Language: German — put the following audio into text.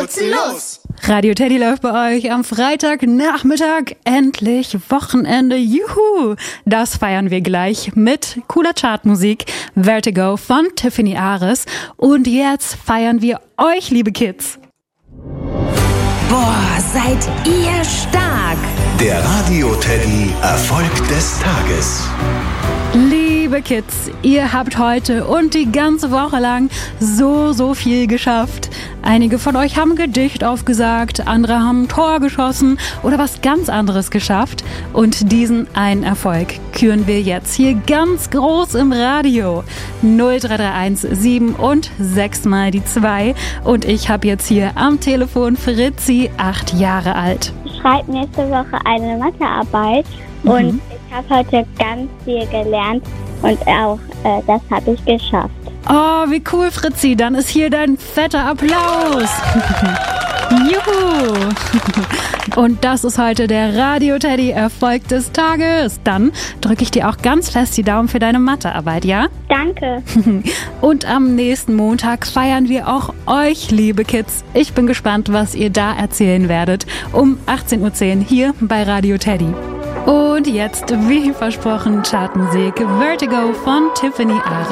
sie los! Radio Teddy läuft bei euch am Freitagnachmittag. Endlich Wochenende. Juhu! Das feiern wir gleich mit cooler Chartmusik. Vertigo von Tiffany Ares. Und jetzt feiern wir euch, liebe Kids. Boah, seid ihr stark! Der Radio Teddy Erfolg des Tages. Liebe Kids, ihr habt heute und die ganze Woche lang so viel geschafft. Einige von euch haben ein Gedicht aufgesagt, andere haben ein Tor geschossen oder was ganz anderes geschafft. Und diesen einen Erfolg küren wir jetzt hier ganz groß im Radio. 0331 7 und 6 mal die 2. Und ich habe jetzt hier am Telefon Fritzi, 8 Jahre alt. Ich schreibe nächste Woche eine Mathearbeit und ich habe heute ganz viel gelernt und auch das habe ich geschafft. Oh, wie cool, Fritzi. Dann ist hier dein fetter Applaus. Juhu. Und das ist heute der Radio Teddy Erfolg des Tages. Dann drücke ich dir auch ganz fest die Daumen für deine Mathearbeit, ja? Danke. Und am nächsten Montag feiern wir auch euch, liebe Kids. Ich bin gespannt, was ihr da erzählen werdet. Um 18:10 Uhr hier bei Radio Teddy. Und jetzt, wie versprochen, Chartmusik Vertigo von Tiffany Ares.